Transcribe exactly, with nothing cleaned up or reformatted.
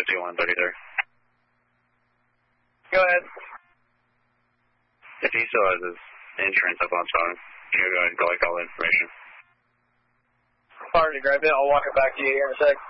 C one thirty-three. Go ahead. If he still has his insurance up on phone, you go ahead and collect all the information. Already grabbed it. I'll walk it back to you here in a sec.